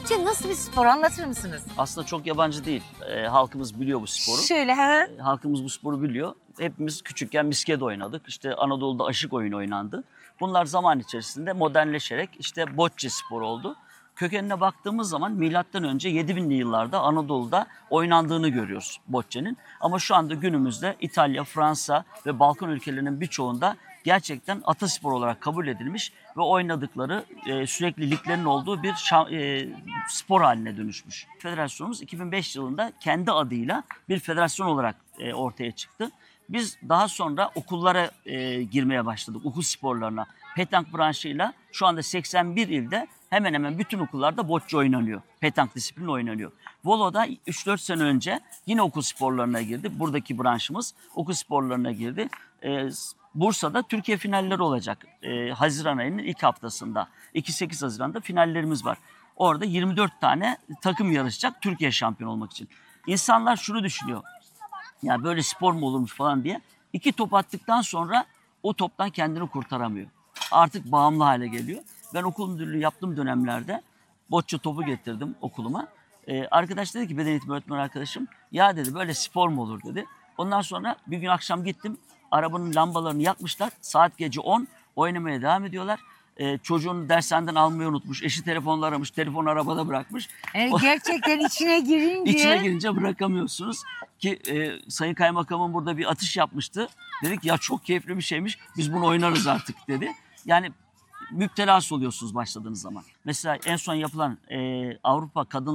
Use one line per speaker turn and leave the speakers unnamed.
Bocce nasıl bir spor, anlatır mısınız?
Aslında çok yabancı değil. Halkımız biliyor bu sporu.
Şöyle ha.
Halkımız bu sporu biliyor. Hepimiz küçükken misket oynadık. İşte Anadolu'da aşık oyunu oynandı. Bunlar zaman içerisinde modernleşerek işte bocce sporu oldu. Kökenine baktığımız zaman milattan önce 7000'li yıllarda Anadolu'da oynandığını görüyoruz boccenin. Ama şu anda günümüzde İtalya, Fransa ve Balkan ülkelerinin birçoğunda gerçekten ataspor olarak kabul edilmiş ve oynadıkları sürekli liglerin olduğu bir spor haline dönüşmüş. Federasyonumuz 2005 yılında kendi adıyla bir federasyon olarak ortaya çıktı. Biz daha sonra okullara girmeye başladık, okul sporlarına. Petank branşıyla şu anda 81 ilde hemen hemen bütün okullarda bocce oynanıyor. Petank disiplini oynanıyor. Volo'da 3-4 sene önce yine okul sporlarına girdi. Buradaki branşımız okul sporlarına girdi. Bursa'da Türkiye finalleri olacak. Haziran ayının ilk haftasında. 2-8 Haziran'da finallerimiz var. Orada 24 tane takım yarışacak Türkiye şampiyon olmak için. İnsanlar şunu düşünüyor. Ya böyle spor mu olurmuş falan diye. 2 top attıktan sonra o toptan kendini kurtaramıyor. Artık bağımlı hale geliyor. Ben okul müdürlüğü yaptığım dönemlerde bocce topu getirdim okuluma. Arkadaş dedi ki, beden eğitimi öğretmeni arkadaşım, ya dedi böyle spor mu olur dedi. Ondan sonra bir gün akşam gittim. Arabanın lambalarını yakmışlar. Saat gece 10 oynamaya devam ediyorlar. Çocuğunu dershaneden almayı unutmuş. Eşi telefonla aramış. Telefonu arabada bırakmış.
Gerçekten içine girince.
İçine girince bırakamıyorsunuz. Ki Sayın Kaymakamım burada bir atış yapmıştı. Dedik ya çok keyifli bir şeymiş. Biz bunu oynarız artık dedi. Yani müptelası oluyorsunuz başladığınız zaman. Mesela en son yapılan Avrupa Kadın